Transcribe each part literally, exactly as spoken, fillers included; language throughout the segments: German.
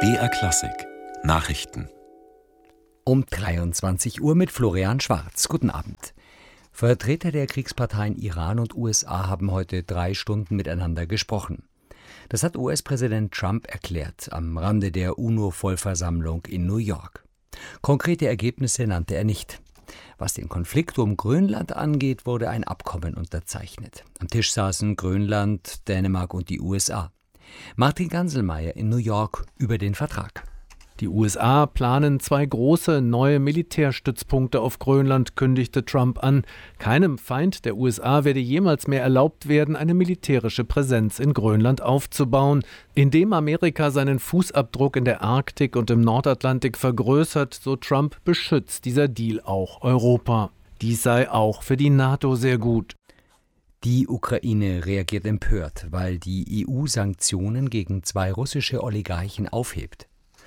B R Klassik Nachrichten Um dreiundzwanzig Uhr mit Florian Schwarz. Guten Abend. Vertreter der Kriegsparteien Iran und U S A haben heute drei Stunden miteinander gesprochen. Das hat U S-Präsident Trump erklärt am Rande der UNO-Vollversammlung in New York. Konkrete Ergebnisse nannte er nicht. Was den Konflikt um Grönland angeht, wurde ein Abkommen unterzeichnet. Am Tisch saßen Grönland, Dänemark und die U S A. Martin Ganselmeier in New York über den Vertrag. Die U S A planen zwei große neue Militärstützpunkte auf Grönland, kündigte Trump an. Keinem Feind der U S A werde jemals mehr erlaubt werden, eine militärische Präsenz in Grönland aufzubauen. Indem Amerika seinen Fußabdruck in der Arktik und im Nordatlantik vergrößert, so Trump, beschützt dieser Deal auch Europa. Dies sei auch für die NATO sehr gut. Die Ukraine reagiert empört, weil die E U Sanktionen gegen zwei russische Oligarchen aufhebt.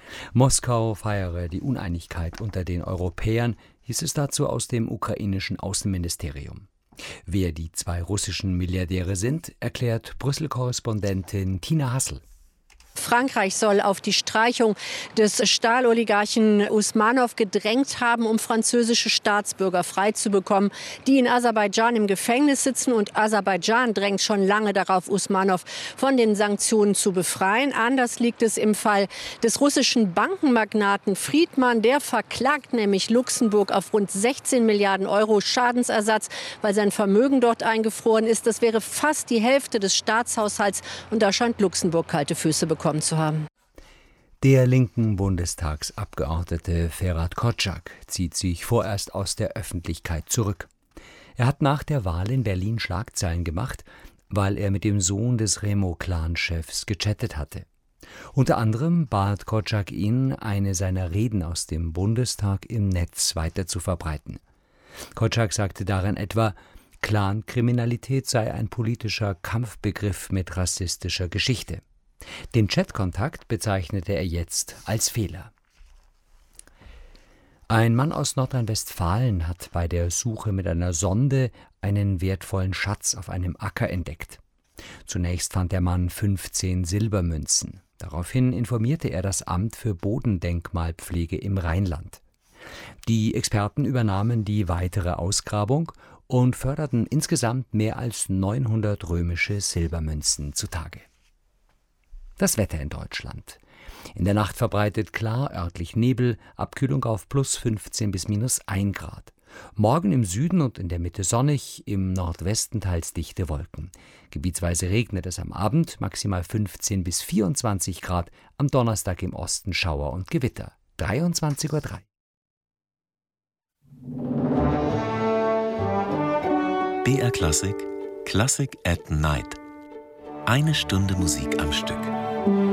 Moskau feiere die Uneinigkeit unter den Europäern, hieß es dazu aus dem ukrainischen Außenministerium. Wer die zwei russischen Milliardäre sind, erklärt Brüssel-Korrespondentin Tina Hassel. Frankreich soll auf die Streichung des Stahloligarchen Usmanov gedrängt haben, um französische Staatsbürger freizubekommen, die in Aserbaidschan im Gefängnis sitzen. Und Aserbaidschan drängt schon lange darauf, Usmanov von den Sanktionen zu befreien. Anders liegt es im Fall des russischen Bankenmagnaten Friedmann. Der verklagt nämlich Luxemburg auf rund sechzehn Milliarden Euro Schadensersatz, weil sein Vermögen dort eingefroren ist. Das wäre fast die Hälfte des Staatshaushalts. Und da scheint Luxemburg kalte Füße bekommen zu haben. Der linken Bundestagsabgeordnete Ferhat Kotschak zieht sich vorerst aus der Öffentlichkeit zurück. Er hat nach der Wahl in Berlin Schlagzeilen gemacht, weil er mit dem Sohn des Remo-Clan-Chefs gechattet hatte. Unter anderem bat Kotschak ihn, eine seiner Reden aus dem Bundestag im Netz weiter zu verbreiten. Kotschak sagte darin etwa, Clankriminalität sei ein politischer Kampfbegriff mit rassistischer Geschichte. Den Chatkontakt bezeichnete er jetzt als Fehler. Ein Mann aus Nordrhein-Westfalen hat bei der Suche mit einer Sonde einen wertvollen Schatz auf einem Acker entdeckt. Zunächst fand der Mann fünfzehn Silbermünzen. Daraufhin informierte er das Amt für Bodendenkmalpflege im Rheinland. Die Experten übernahmen die weitere Ausgrabung und förderten insgesamt mehr als neunhundert römische Silbermünzen zutage. Das Wetter in Deutschland. In der Nacht verbreitet klar, örtlich Nebel, Abkühlung auf plus fünfzehn bis minus ein Grad. Morgen im Süden und in der Mitte sonnig, im Nordwesten teils dichte Wolken. Gebietsweise regnet es am Abend, maximal fünfzehn bis vierundzwanzig Grad, am Donnerstag im Osten Schauer und Gewitter. dreiundzwanzig Uhr drei. B R Klassik Classic at Night. Eine Stunde Musik am Stück.